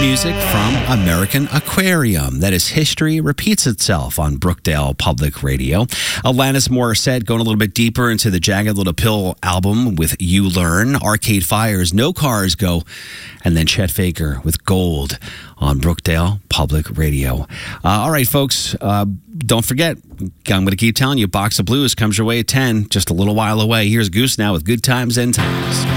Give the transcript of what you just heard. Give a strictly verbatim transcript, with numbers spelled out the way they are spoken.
music from American Aquarium. That is History Repeats Itself on Brookdale Public Radio. Alanis Morissette going a little bit deeper into the Jagged Little Pill album with You Learn. Arcade Fire's No Cars Go. And then Chet Faker with Gold on Brookdale Public Radio. Uh, all right, folks, uh, don't forget, I'm going to keep telling you, Box of Blues comes your way at ten, just a little while away. Here's Goose now with Good Times and Times.